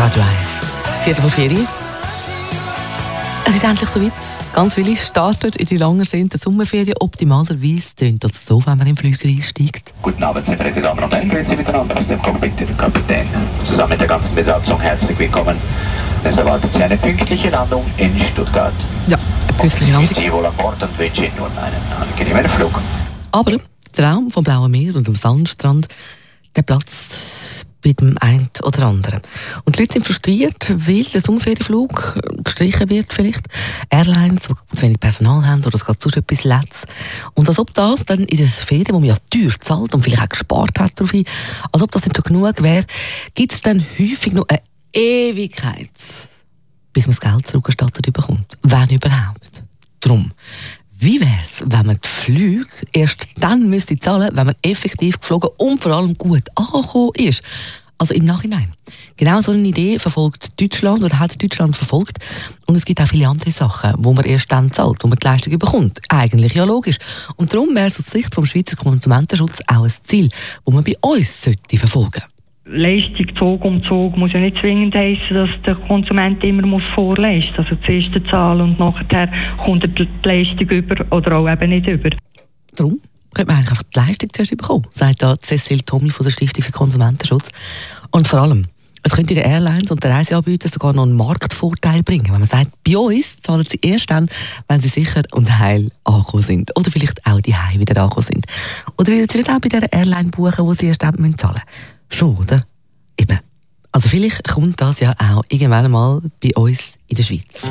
Radio 1. 4:04. Es ist endlich soweit. Ganz viele starten in die langen der Sommerferien. Optimalerweise tönt das so, wenn man im Flüger einsteigt. Guten Abend, sehr verehrte Damen und Herren. Grüezi miteinander aus dem Cockpit, der Kapitän. Zusammen mit der ganzen Besatzung herzlich willkommen. Es erwartet Sie eine pünktliche Landung in Stuttgart. Ja, eine pünktliche Landung. Ich wünsche Sie wohl an Bord und wünsche Ihnen nun einen angenehmen Flug. Aber der Traum vom blauen Meer und dem Sandstrand, der platzt bei dem einen oder anderen. Und die Leute sind frustriert, weil der Sommerferienflug gestrichen wird vielleicht. Airlines, die zu wenig Personal haben oder es geht sonst etwas Letztes. Und als ob das dann in der Ferien, wo man ja teuer zahlt und vielleicht auch gespart hat darauf hin, als ob das nicht schon genug wäre, gibt es dann häufig noch eine Ewigkeit, bis man das Geld zurückgestattet bekommt. Wenn überhaupt. Drum. Wie wäre es, wenn man die Flüge erst dann müsste zahlen, wenn man effektiv geflogen und vor allem gut angekommen ist? Also im Nachhinein. Genau so eine Idee verfolgt Deutschland oder hat Deutschland verfolgt. Und es gibt auch viele andere Sachen, wo man erst dann zahlt, wo man die Leistung bekommt. Eigentlich ja logisch. Und darum wäre es aus Sicht vom Schweizer Konsumentenschutz auch ein Ziel, das man bei uns verfolgen sollte. Leistung Zug um Zug muss ja nicht zwingend heissen, dass der Konsument immer vorleisten muss. Also zuerst die Zahl und nachher kommt die Leistung über oder auch eben nicht über. Darum könnte man eigentlich einfach die Leistung zuerst bekommen, sagt da Cecil Tommy von der Stiftung für Konsumentenschutz. Und vor allem, es könnte den Airlines und den Reiseanbietern sogar noch einen Marktvorteil bringen, wenn man sagt, bei uns zahlen sie erst dann, wenn sie sicher und heil angekommen sind. Oder vielleicht auch die Heim wieder angekommen sind. Oder würden sie nicht auch bei dieser Airline buchen, wo sie erst dann zahlen müssen? Schon, oder? Eben. Also vielleicht kommt das ja auch irgendwann mal bei uns in der Schweiz.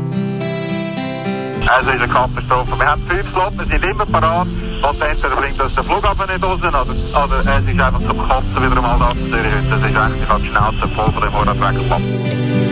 Also ist eine Katastrophe. Wir haben 5 Slots, wir sind immer parat. Und entweder bringt uns der Flughafen nicht raus, oder es ist einfach zum Kotzen wieder einmal da zu tun. Das ist eigentlich die Schnauze voll von dem Ort weggepackt.